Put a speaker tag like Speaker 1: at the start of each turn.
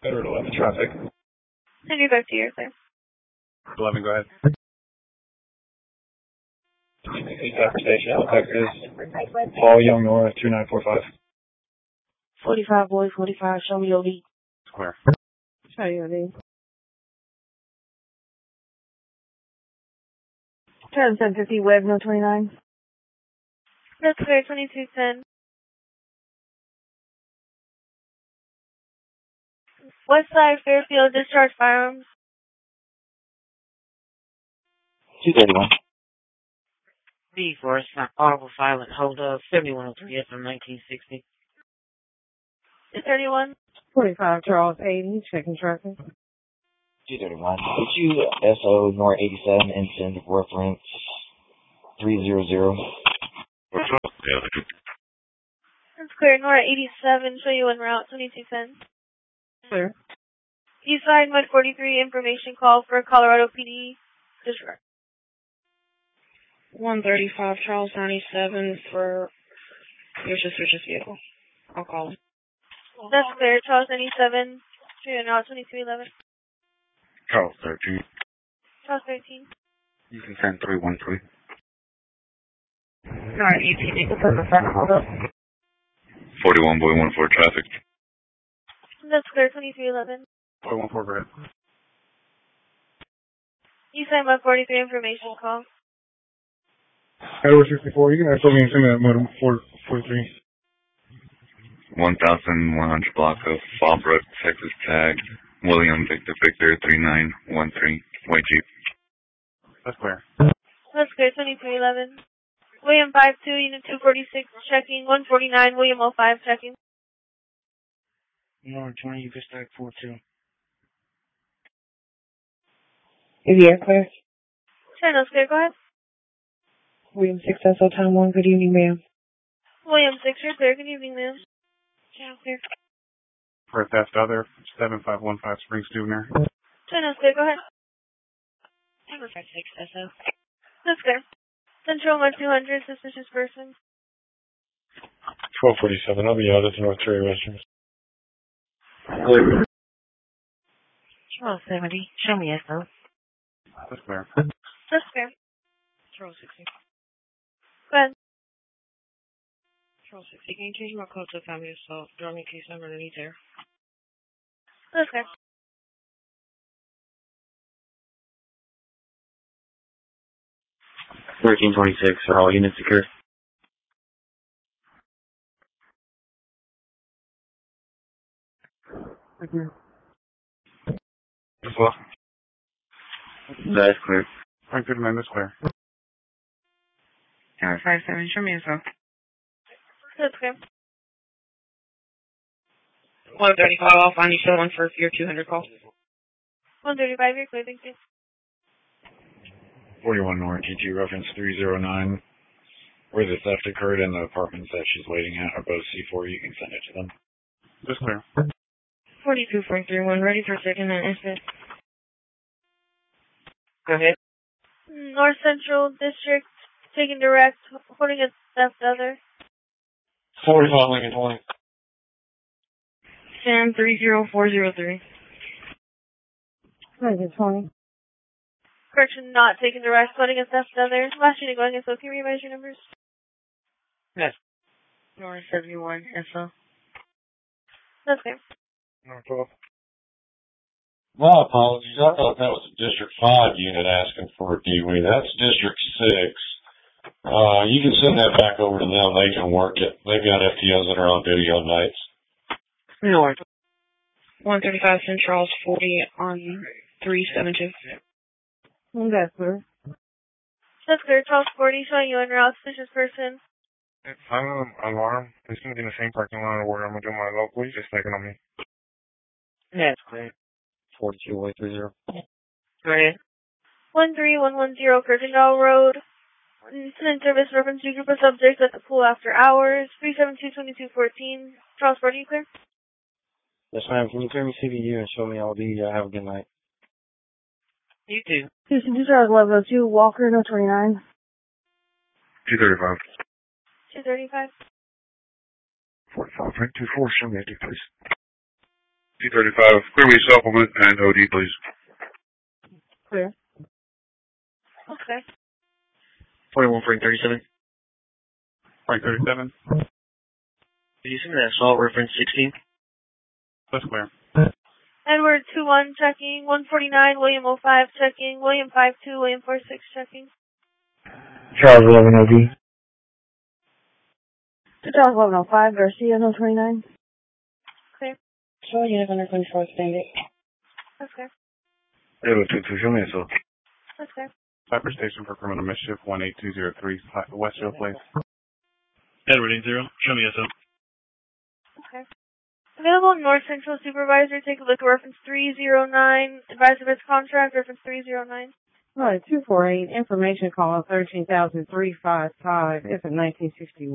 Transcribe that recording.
Speaker 1: Better at 11 traffic.
Speaker 2: Send you back to your sir.
Speaker 1: 11, go ahead. 8 station, Texas. Paul Young Nora 2945.
Speaker 3: 45 boy, 45, show me OD.
Speaker 1: Square.
Speaker 3: Show you OD. Turn 750 Web, no 29.
Speaker 2: That's clear, 2210. Westside Fairfield, discharge firearms.
Speaker 4: 231.
Speaker 3: B for us, audible silent, hold up, 7103 FM 1960.
Speaker 2: 231.
Speaker 3: 45 Charles 80, checking traffic.
Speaker 4: 231. Would you SO Nor 87 and send reference 300?
Speaker 2: That's clear, Nora 87, show you en route, 2210.
Speaker 3: Clear.
Speaker 2: Eastside Mud 43, information call for Colorado PD. Discharge.
Speaker 3: 135 Charles 97 for your sister's vehicle. I'll call him.
Speaker 2: That's clear, Charles 97, show you en route, 2211.
Speaker 1: Charles 13.
Speaker 2: Charles 13.
Speaker 1: You can send 313.
Speaker 3: Alright, 18, you can put the front, hold up.
Speaker 1: 41 boy 14 traffic.
Speaker 2: That's clear, 2311.
Speaker 1: 414, go ahead.
Speaker 2: Eastside Mud 43, information call.
Speaker 1: Edward 64, you can actually send that modem 443. 1,100 block of Fallbrook, Texas tag, William Victor Victor 3913, white Jeep. That's clear.
Speaker 2: That's clear, 2311. William 52, unit 246, checking, 149, William 05, checking.
Speaker 3: No, 20, you can start 42. Is the air clear?
Speaker 2: Channel's clear, go ahead.
Speaker 3: William 6 SO time 1, good evening, ma'am.
Speaker 2: William 6, you're clear, good evening, ma'am. Channel clear.
Speaker 1: For theft other, 7515 Springs Dubner.
Speaker 2: Channel's clear, go ahead.
Speaker 3: Number 56 SO.
Speaker 2: That's clear. Central Mud 200, suspicious person.
Speaker 1: 1247, I'll be out at the North Cherry restrooms.
Speaker 3: Charles 70, show me SO.
Speaker 1: That's clear.
Speaker 2: That's clear.
Speaker 3: Charles 60.
Speaker 2: Go ahead.
Speaker 3: Charles 60, can you change my code to family assault? Draw me case number underneath there.
Speaker 2: That's clear.
Speaker 4: 1326 are all units secure.
Speaker 1: Well,
Speaker 4: That's clear.
Speaker 1: alright, good man, that's clear.
Speaker 3: Tower 57, show me SO.
Speaker 2: That's clear.
Speaker 3: 135, I'll find you someone for your 200 call.
Speaker 2: 135, you're clear, thank you.
Speaker 1: 41 North TT reference 309. Where the theft occurred and the apartments that she's waiting at are both C4. You can send it to them. That's clear.
Speaker 3: 42.31, ready for second and instant. Go ahead.
Speaker 2: North Central District, taking direct, holding a theft other.
Speaker 1: 45 Lincoln 20.
Speaker 3: Sam 30403. Lincoln 20.
Speaker 2: Correction, not taking direct, holding a theft other. Last unit going SO, can you revise your numbers?
Speaker 3: Yes. North 71 SO.
Speaker 2: That's clear.
Speaker 1: North 12.
Speaker 5: My apologies. I thought that was a District 5 unit asking for a DWE. That's District 6. You can send that back over to them. They can work it. They've got FTOs that are on duty on nights.
Speaker 3: North. 135 Central's 40 on 372. That's clear.
Speaker 2: That's clear, Charles 40, showing you en route, suspicious person.
Speaker 1: I'm on alarm. He's going to be in the same parking lot where I'm going to do my local. He's just taking on me.
Speaker 3: That's clear.
Speaker 4: 4230.
Speaker 3: Go ahead.
Speaker 2: 13110 Kirkendall Road. Incident service reference to group of subjects at the pool after hours. 372-2214. Charles 40, you clear?
Speaker 4: Yes, ma'am. Can you clear me CVU and show me LD? Have a good night.
Speaker 3: You too. Houston, Charles 1102, Walker, no 29.
Speaker 1: 235.
Speaker 2: 235.
Speaker 1: 45.24. Show me ID, please.
Speaker 6: T35, clearly supplement and OD, please.
Speaker 3: Clear.
Speaker 2: Okay.
Speaker 7: 21 Frank 37.
Speaker 6: Frank 37.
Speaker 7: Using the assault reference 16.
Speaker 6: That's clear.
Speaker 2: Edward 21 checking. 149 William 05 checking. William 52 William 46 checking.
Speaker 4: Charles 11 OD.
Speaker 8: Charles 1105, Garcia, no 29.
Speaker 2: Okay.
Speaker 8: Charles unit under control, standard.
Speaker 2: Okay.
Speaker 1: Edward 22, show me a cell.
Speaker 2: Okay.
Speaker 6: Cyber Station for Criminal Mischief, 18203, Westfield Place.
Speaker 7: Edward 80, show me SO.
Speaker 2: Okay. Available North Central Supervisor, take a look at reference 309. Advise of its contract, reference 309.
Speaker 3: All right, 248, information call 13,355, it's a 1961.